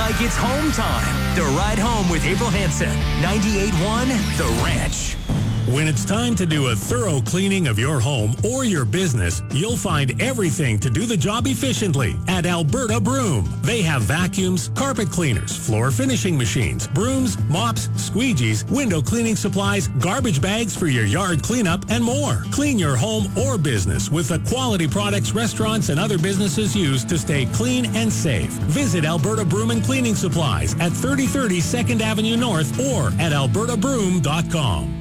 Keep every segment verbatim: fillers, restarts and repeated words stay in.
like it's home time. The Ride Home with April Hansen. ninety-eight point one The Ranch. When it's time to do a thorough cleaning of your home or your business, you'll find everything to do the job efficiently at Alberta Broom. They have vacuums, carpet cleaners, floor finishing machines, brooms, mops, squeegees, window cleaning supplies, garbage bags for your yard cleanup, and more. Clean your home or business with the quality products restaurants and other businesses use to stay clean and safe. Visit Alberta Broom and Cleaning Supplies at thirty thirty second Avenue North or at alberta broom dot com.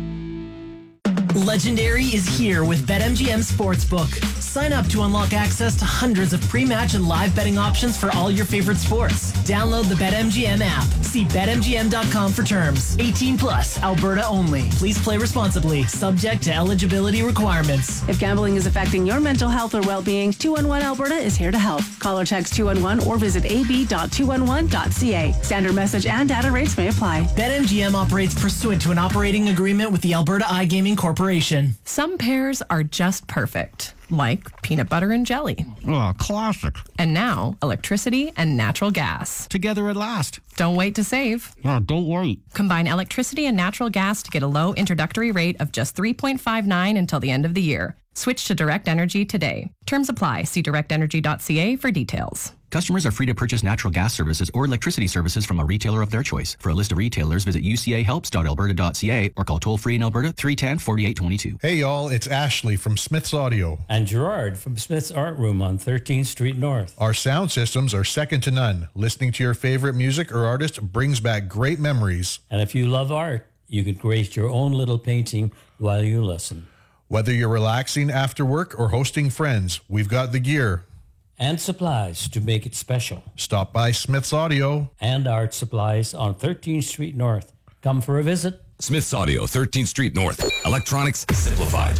Legendary is here with BetMGM Sportsbook. Sign up to unlock access to hundreds of pre-match and live betting options for all your favorite sports. Download the BetMGM app. See bet M G M dot com for terms. eighteen plus, Alberta only. Please play responsibly. Subject to eligibility requirements. If gambling is affecting your mental health or well-being, two one one Alberta is here to help. Call or text two one one or visit a b dot two one one dot c a. Standard message and data rates may apply. BetMGM operates pursuant to an operating agreement with the Alberta iGaming Corporation. Some pairs are just perfect, like peanut butter and jelly. Oh, classic. And now, electricity and natural gas. Together at last. Don't wait to save. Oh, don't wait. Combine electricity and natural gas to get a low introductory rate of just three point five nine until the end of the year. Switch to Direct Energy today. Terms apply. See direct energy dot c a for details. Customers are free to purchase natural gas services or electricity services from a retailer of their choice. For a list of retailers, visit u c a helps dot alberta dot c a or call toll-free in Alberta three one zero, four eight two two. Hey, y'all, it's Ashley from Smith's Audio. And Gerard from Smith's Art Room on thirteenth Street North. Our sound systems are second to none. Listening to your favorite music or artist brings back great memories. And if you love art, you could create your own little painting while you listen. Whether you're relaxing after work or hosting friends, we've got the gear and supplies to make it special. Stop by Smith's Audio and Art Supplies on thirteenth Street North. Come for a visit. Smith's Audio, thirteenth Street North. Electronics simplified.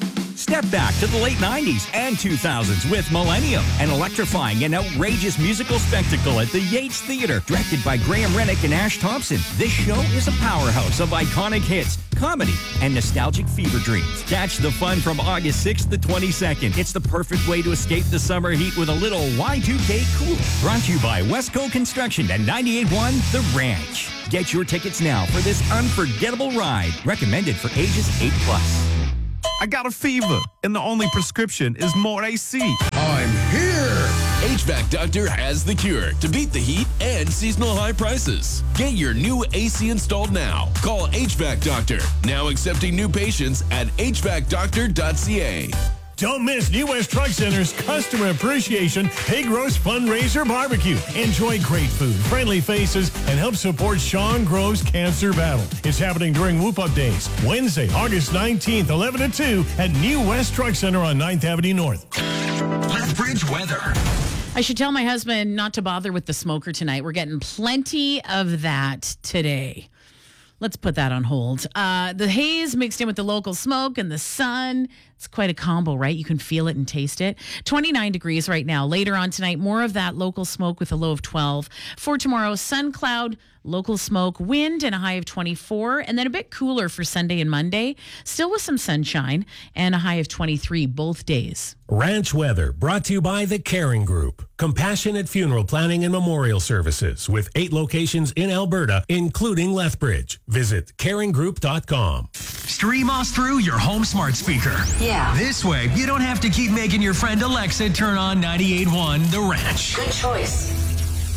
Step back to the late nineties and two thousands with Millennium, an electrifying and outrageous musical spectacle at the Yates Theater, directed by Graham Rennick and Ash Thompson. This show is a powerhouse of iconic hits, comedy, and nostalgic fever dreams. Catch the fun from August sixth to twenty-second. It's the perfect way to escape the summer heat with a little Y two K cool. Brought to you by Westco Construction and ninety-eight point one The Ranch. Get your tickets now for this unforgettable ride. Recommended for ages eight plus. I got a fever, and the only prescription is more A C. I'm here! H V A C Doctor has the cure to beat the heat and seasonal high prices. Get your new A C installed now. Call H V A C Doctor, now accepting new patients at h vac doctor dot c a. Don't miss New West Truck Center's Customer Appreciation Pig Roast Fundraiser Barbecue. Enjoy great food, friendly faces, and help support Sean Grove's cancer battle. It's happening during Whoop Up Days, Wednesday, August nineteenth, eleven to two at New West Truck Center on ninth Avenue North. Lethbridge weather. I should tell my husband not to bother with the smoker tonight. We're getting plenty of that today. Let's put that on hold. Uh, the haze mixed in with the local smoke and the sun. It's quite a combo, right? You can feel it and taste it. twenty-nine degrees right now. Later on tonight, more of that local smoke with a low of twelve. For tomorrow, sun cloud, local smoke, wind, and a high of twenty-four. And then a bit cooler for Sunday and Monday. Still with some sunshine and a high of twenty-three both days. Ranch weather brought to you by the Caring Group. Compassionate funeral planning and memorial services with eight locations in Alberta, including Lethbridge. Visit caring group dot com. Stream us through your home smart speaker. Yeah. This way, you don't have to keep making your friend Alexa turn on ninety-eight point one The Ranch. Good choice.